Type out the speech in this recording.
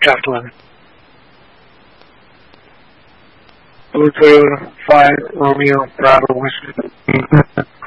Draft 11. Blue Toyota 5 Romeo Bravo Whiskey.